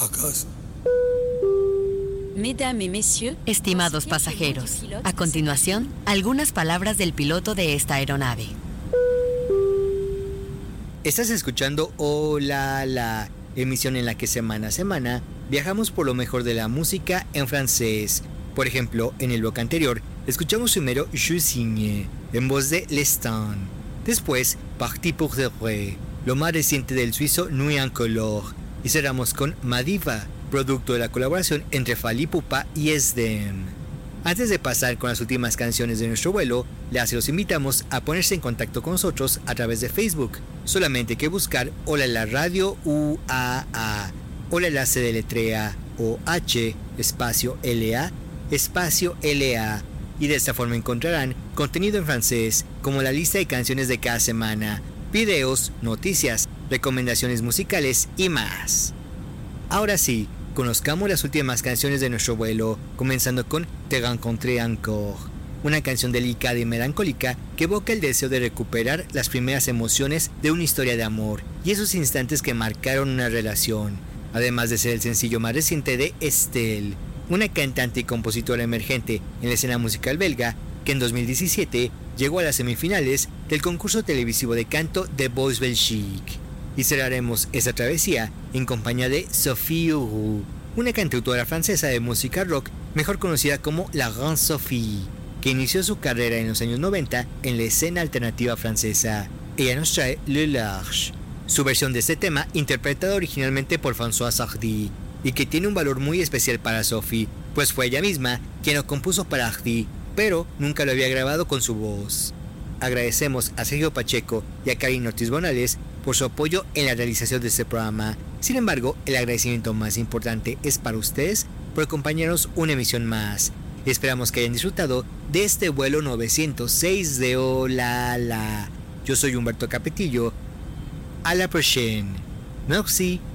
fracasse. Mesdames et messieurs, Estimados pasajeros, a continuación, algunas palabras del piloto de esta aeronave. Estás escuchando Hola la emisión en la que semana a semana viajamos por lo mejor de la música en francés. Por ejemplo, en el bloque anterior, escuchamos primero Je signe, en voz de Lestan. Después, Parti pour de vrai, lo más reciente del suizo Nuit en Color. Y cerramos con Madiva, producto de la colaboración entre Fally Ipupa y Esdem. Antes de pasar con las últimas canciones de nuestro vuelo, los invitamos a ponerse en contacto con nosotros a través de Facebook. Solamente hay que buscar Hola la Radio UAA. Hola la se deletrea OH espacio LA espacio LA. Y de esta forma encontrarán contenido en francés, como la lista de canciones de cada semana, videos, noticias, recomendaciones musicales y más. Ahora sí, conozcamos las últimas canciones de nuestro vuelo, comenzando con Te rencontré encore, una canción delicada y melancólica que evoca el deseo de recuperar las primeras emociones de una historia de amor y esos instantes que marcaron una relación, además de ser el sencillo más reciente de Estelle, una cantante y compositora emergente en la escena musical belga que en 2017 llegó a las semifinales del concurso televisivo de canto The Voice Belgique. Y cerraremos esta travesía en compañía de Sophie Huru, una cantautora francesa de música rock mejor conocida como La Grande Sophie, que inició su carrera en los años 90 en la escena alternativa francesa. Ella nos trae Le Large, su versión de este tema interpretada originalmente por François Hardy, y que tiene un valor muy especial para Sophie, pues fue ella misma quien lo compuso para Hardy, pero nunca lo había grabado con su voz. Agradecemos a Sergio Pacheco y a Karin Ortiz Bonales por su apoyo en la realización de este programa. Sin embargo, el agradecimiento más importante es para ustedes por acompañarnos una emisión más. Esperamos que hayan disfrutado de este vuelo 906 de Hola la. Yo soy Humberto Capetillo. A la prochaine. Merci.